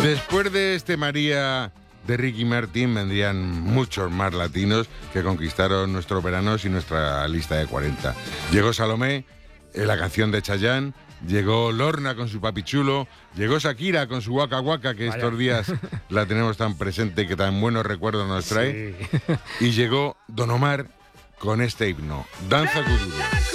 Después de este María de Ricky Martin vendrían muchos más latinos que conquistaron nuestros veranos y nuestra lista de 40. Llegó Salomé, la canción de Chayanne, llegó Lorna con su Papi Chulo, llegó Shakira con su Waka Waka, que estos días la tenemos tan presente y que tan buenos recuerdos nos trae, y llegó Don Omar con este himno, Danza Kuduro.